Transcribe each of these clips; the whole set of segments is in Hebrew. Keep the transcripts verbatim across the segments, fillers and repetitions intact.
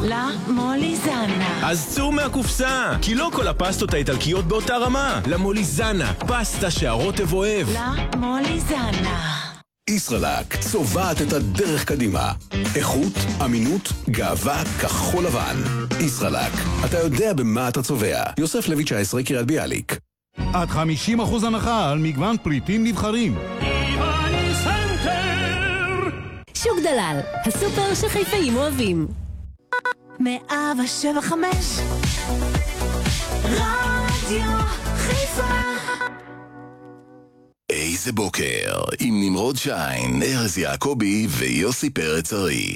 לה מוליזנה. אז צאו מהקופסה, כי לא כל הפסטות האיטלקיות באותה רמה. למוליזנה, פסטה שהרוטב אוהב. לה מוליזנה. ישראלק צובעת את הדרך קדימה. איכות, אמינות, גאווה, כחול לבן. ישראלק, אתה יודע במה אתה צובע. יוסף לוי תשע עשרה קריית ביאליק. עד חמישים אחוז הנחה על מגוון פריטים נבחרים. שוק דלל, הסופר שחיפאים אוהבים. מאה ושבע חמש רדיו חיפה. איזה בוקר, עם נמרוד שיין, ארז יעקבי ויוסי פרץ ארי.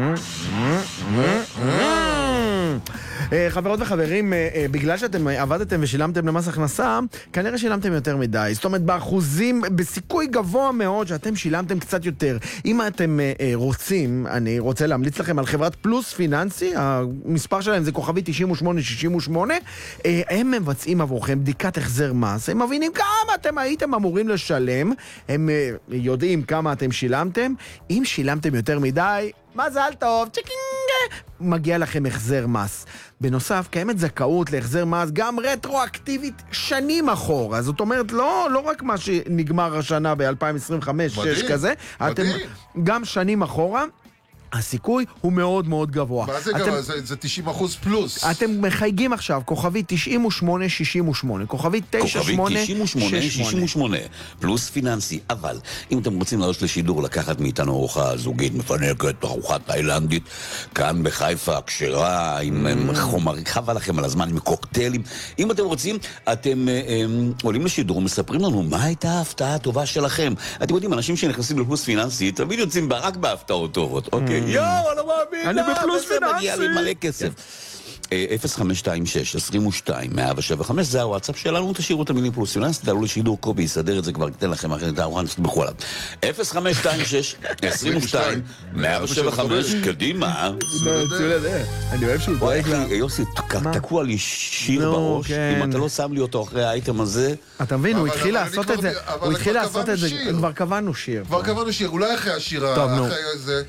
חברות וחברים, בגלל שאתם עבדתם ושילמתם למס הכנסה, כנראה שילמתם יותר מדי. זאת אומרת, באחוזים, בסיכוי גבוה מאוד שאתם שילמתם קצת יותר. אם אתם רוצים, אני רוצה להמליץ לכם על חברת פלוס פיננסי, המספר שלהם זה כוכבי תשעים ושמונה שישים ושמונה, הם מבצעים עבורכם בדיקת החזר מס, הם מבינים כמה אתם הייתם אמורים לשלם, הם יודעים כמה אתם שילמתם, אם שילמתם יותר מדי, מזל טוב, צ'קינג, מגיע לכם החזר מס. בנוסף, קיימת זכאות להחזר מס גם רטרואקטיבית שנים אחורה. זאת אומרת, לא, לא רק מה שנגמר השנה ב-אלפיים עשרים וחמש שש כזה, אתם גם שנים אחורה. הסיכוי הוא מאוד מאוד גבוה. מה זה גבוה? זה, זה תשעים אחוז פלוס. אתם מחייגים עכשיו, כוכבי תשעים ושמונה שישים ושמונה, כוכבי תשעים ושמונה שישים ושמונה, פלוס פיננסי. אבל אם אתם רוצים לעלות לשידור, לקחת מאיתנו ארוחה זוגית מפנקת, ארוחה תאילנדית, כאן בחיפה, כשרה, עם חומרים, חבל לכם על הזמן, עם קוקטיילים. אם אתם רוצים, אתם הם, עולים לשידור, מספרים לנו מה הייתה ההפתעה הטובה שלכם. אתם יודעים, אנשים שנכנסים לפלוס פיננסי, תמיד יוצאים רק בהפתעות טובות, אוקיי? יואו, אני לא מאמין, אני בפלוס פיננסי. מגיע לי מלא כסף. אפס חמש שתיים שש עשרים ושתיים מאה שבע וחמש, זה הוואטסאפ שלנו, תשאירו את המילים פלוס פיננסי, תעלו לשידור, קובי יסדר את זה, כבר ייתן לכם אחרי את הארוחה, נסתבכו עליו. אפס חמש שתיים שש עשרים ושתיים מאה שבע וחמש, קדימה. אני אוהב שהוא דואג לה. יוסי, תקוע לי שיר בראש, אם אתה לא שם לי אותו אחרי האייטם הזה. אתה מבין, הוא התחיל לעשות את זה, הוא התחיל לעשות את זה, כבר קבענו שיר. כבר קבענו שיר, אולי אחרי השיר, אחרי זה...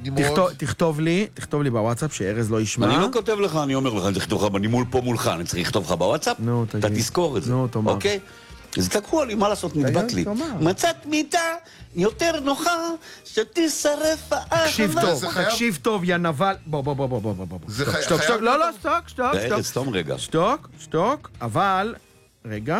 תכתוב לי, תכתוב לי בוואטסאפ שארז לא ישמע. אני לא כותב לך, אני אומר לך, אני צריך לכתוב לך, אני מול פה מולך, אני צריך לכתוב לך בוואטסאפ, אתה תזכור את זה, אוקיי? זה תקוע לי, מה לעשות, נדבק לי. מצאת מיטה יותר נוחה, שתשרף האחווה. תקשיב טוב, תקשיב טוב, יא נבל. בוא, בוא, בוא, בוא, בוא, בוא. שתוק, שתוק, לא, לא, שתוק, שתוק, שתוק. סתום רגע. שתוק, שתוק, אבל, רגע,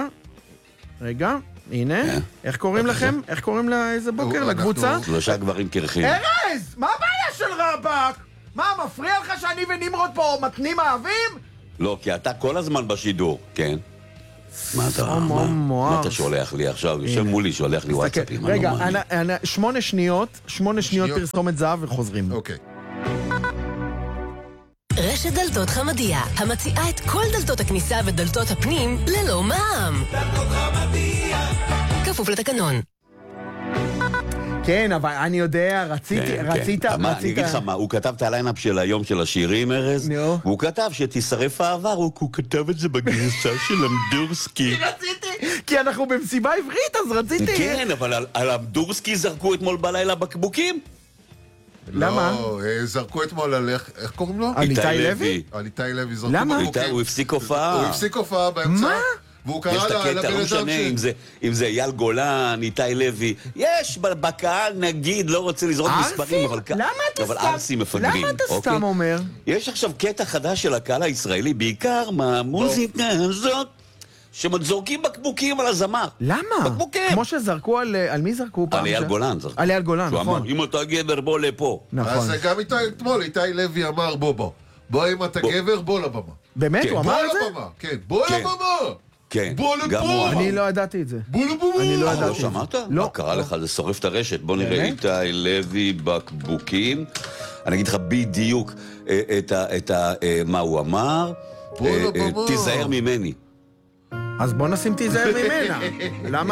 רגע. הנה, איך קוראים לכם? איך קוראים לאיזה בוקר? לקבוצה? שלושה גברים קרחים. ארז! מה הבעיה של רבק? מה, מפריע לך שאני ונמרוד פה מתנים אהבים? לא, כי אתה כל הזמן בשידור, כן? מה אתה, מה אתה שולח לי עכשיו? יושב מולי, שולח לי וואטסאפים. רגע, שמונה שניות, שמונה שניות פרסומת זהב וחוזרים. אוקיי. רשת דלתות חמדיה, המציעה את כל דלתות הכניסה ודלתות הפנים ללא מע"מ. דלתות חמדיה. כפוף לתקנון. כן, אבל אני יודע, רציתי, רצית, רצית... אני אגיד לך מה, הוא כתב את הליינאפ של היום של השירים, ארז, והוא כתב שתשרף העבר, הוא כתב את זה בגרסה של אמדורסקי. רציתי, כי אנחנו במסיבה עברית, אז רציתי... כן, אבל על אמדורסקי זרקו אתמול בלילה בקבוקים. למה? לא, זרקו אתמול על איך קוראים לו? על איתי לוי? על איתי לוי זרקו בקבוקים. הוא הפסיק הופעה. הוא הפסיק הופעה באמצע. מה? והוא קרא לבן אדם ש... לא משנה אם זה אייל גולן, איתי לוי. יש בקהל, נגיד, לא רוצה לזרוק מספרים, אבל... למה אתה סתם? אבל ארסים מפגרים. למה אתה סתם אומר? יש עכשיו קטע חדש של הקהל הישראלי, בעיקר מהמוזיקה הזאת, שמזורקים בקבוקים על הזמר. למה? בקבוקים. כמו שזרקו על... על מי זרקו פעם? על אייל גולן זרקו. על אייל גולן, נכון. אם אתה גבר, בוא לפה. נכון. אז גם אתמול, איתי לוי אמר, בוא בוא. בוא אם אתה גבר, בוא לבמה. באמת? הוא אמר את זה? בוא לבמה, כן. בוא לבמה. כן, בוא לפה. אני לא ידעתי את זה. בוא לבמה. אני לא ידעתי. לא שמעת? לא. מה קרה לך? זה שורף את הרשת. בוא נראה איתי לוי בקבוקים. אני אגיד לך בדיוק את מה הוא אמר. תיזהר ממני. אז בוא נשים תיזהר ממנה. למה?